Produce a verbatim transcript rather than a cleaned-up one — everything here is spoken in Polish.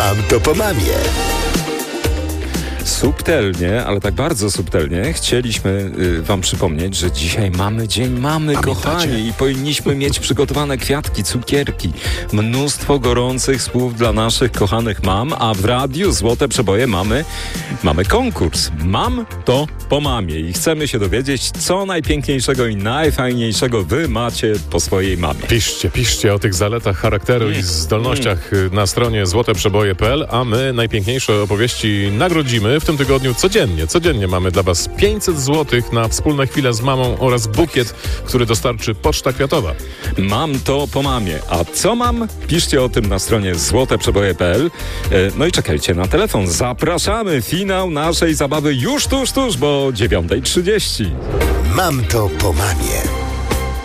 Mam to po mamie. Subtelnie, ale tak bardzo subtelnie chcieliśmy y, wam przypomnieć, że dzisiaj mamy Dzień Mamy, Pamiętacie? kochani, i powinniśmy mieć przygotowane kwiatki, cukierki, mnóstwo gorących słów dla naszych kochanych mam, a w radiu Złote Przeboje mamy, mamy konkurs. Mam to po mamie i chcemy się dowiedzieć, co najpiękniejszego i najfajniejszego wy macie po swojej mamie. Piszcie, piszcie o tych zaletach charakteru i zdolnościach na stronie złote przeboje kropka p l, a my najpiękniejsze opowieści nagrodzimy. W tym tygodniu codziennie, codziennie mamy dla was pięćset złotych na wspólne chwile z mamą oraz bukiet, który dostarczy Poczta Kwiatowa. Mam to po mamie. A co mam? Piszcie o tym na stronie złote przeboje kropka p l. No i czekajcie na telefon. Zapraszamy. Finał naszej zabawy już tuż, tuż, bo dziewiąta trzydzieści. Mam to po mamie.